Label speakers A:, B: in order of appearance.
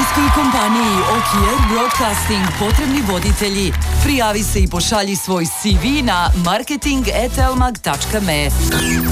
A: Televizijskoj kompaniji OKR Broadcasting potrebni voditelji. Prijavi se i pošalji svoj CV na marketing@elmag.me.